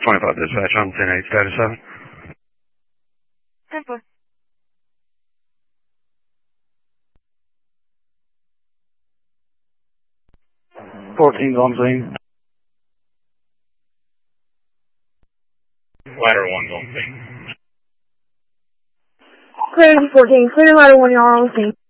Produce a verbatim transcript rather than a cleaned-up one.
twenty-five dispatch on ten eight status seven. ten four. fourteen's on scene. Ladder one's on scene. Clear fourteen. Clear ladder one, y'all on scene.